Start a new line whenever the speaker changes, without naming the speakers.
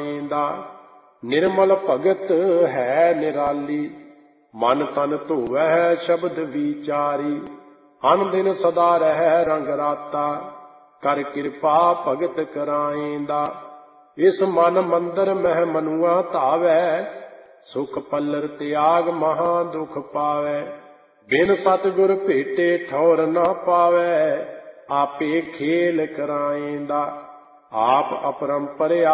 ਕਰਾਏਂਦਾ। ਨਿਰਮਲ ਭਗਤ ਹੈ ਨਿਰਾਲੀ, ਮਨ ਤਨ ਧੋਵੈ ਸ਼ਬਦ ਵਿਚਾਰੀ। ਅਨ ਦਿਨ ਸਦਾ ਰਹਿ ਰੰਗ ਰਾਤਾ, ਕਰ ਕਿਰਪਾ ਭਗਤ ਕਰਾਏਂਦਾ। ਇਸ ਮਨ ਮੰਦਰ ਮਹਿ ਮਨੁਆ ਧਾਵੈ, ਸੁਖ ਪੱਲਰ ਤਿਆਗ ਮਹਾ ਦੁਖ ਪਾਵੈ। ਬਿਨ ਸਤਿਗੁਰ ਭੇਟੇ ਠੌਰ ਨਾ ਪਾਵੈ, ਆਪੇ ਖੇਲ ਕਰਾਏਂਦਾ। ਆਪ ਅਪਰੰਪਰ